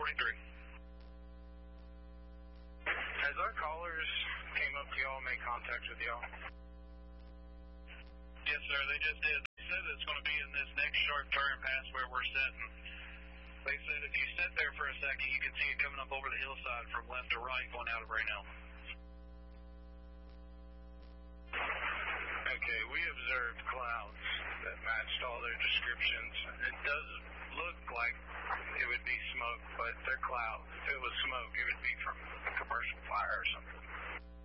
43. Has our callers came up to y'all, made contact with y'all? Yes, sir, they just did. They said it's going to be in this next sharp turn past where we're sitting. They said if you sit there for a second, you can see it coming up over the hillside from left to right going out of Raynell. Okay, we observed clouds that matched all their descriptions. It does look like it would be smoke, but they're clouds. If it was smoke, it would be from a commercial fire or something.